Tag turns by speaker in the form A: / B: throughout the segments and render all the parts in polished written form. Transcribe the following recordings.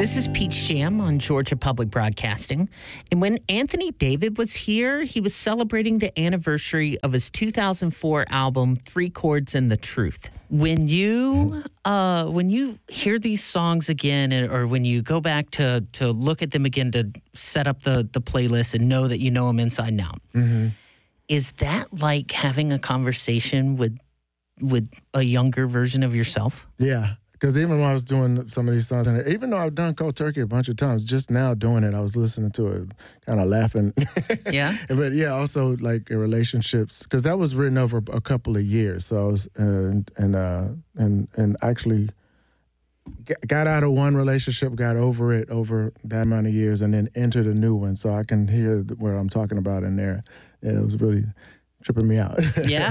A: This is Peach Jam on Georgia Public Broadcasting. And when Anthony David was here, he was celebrating the anniversary of his 2004 album, Three Chords and the Truth. When you hear these songs again, or when you go back to look at them again to set up the playlist and know that you know them inside and out, is that like having a conversation with a younger version of yourself?
B: Yeah. Because even when I was doing some of these songs, and even though I've done Cold Turkey a bunch of times, just now doing it, I was listening to it, kind of laughing.
A: Yeah?
B: But yeah, also like in relationships, because that was written over a couple of years. So I was, and actually got out of one relationship, got over it over that amount of years, and then entered a new one. So I can hear what I'm talking about in there. And it was really tripping me out.
A: Yeah?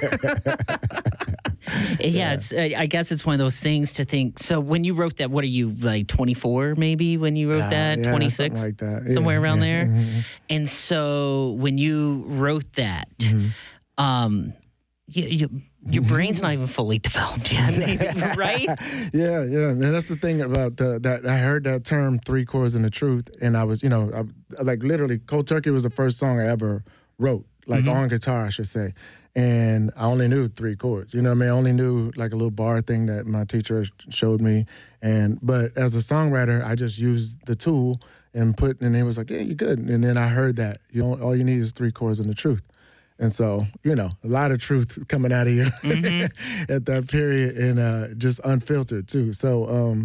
A: Yeah, it's. I guess it's one of those things to think. So when you wrote that, what are you, like 24 maybe when you wrote that? 26?
B: Something like that.
A: Somewhere around there?
B: Mm-hmm.
A: And so when you wrote that, your brain's not even fully developed yet, right?
B: Yeah. And that's the thing about that. I heard that term, Three Chords and the Truth, and I was, like literally, Cold Turkey was the first song I ever wrote, like on guitar, I should say. And I only knew three chords, you know what I mean? I only knew like a little bar thing that my teacher showed me. But as a songwriter, I just used the tool and he was like, yeah, you're good. And then I heard that, all you need is three chords and the truth. And so, a lot of truth coming out of you at that period, and just unfiltered too. So,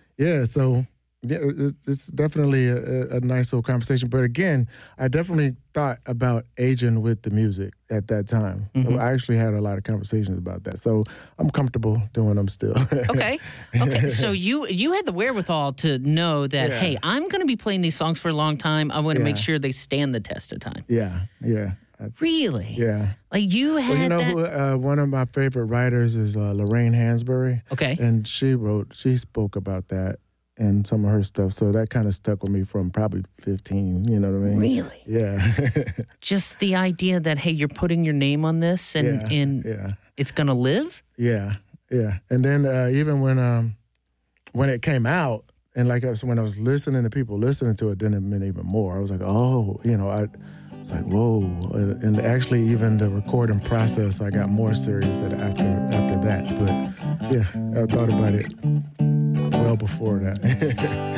B: it's definitely a nice little conversation. But again, I definitely thought about aging with the music at that time. I actually had a lot of conversations about that. So I'm comfortable doing them still.
A: Okay. So you had the wherewithal to know that, hey, I'm going to be playing these songs for a long time. I want to make sure they stand the test of time.
B: Yeah.
A: Really?
B: Yeah.
A: Like you had
B: who, one of my favorite writers is Lorraine Hansberry.
A: Okay.
B: And she spoke about that and some of her stuff. So that kind of stuck with me from probably 15, you know what I mean?
A: Really?
B: Yeah.
A: Just the idea that, hey, you're putting your name on this and it's going to live?
B: Yeah. And then even when it came out, and when I was listening to people listening to it, then it meant even more. I was like, it's like, whoa. And actually, even the recording process, I got more serious after that. But yeah, I thought about it well before that.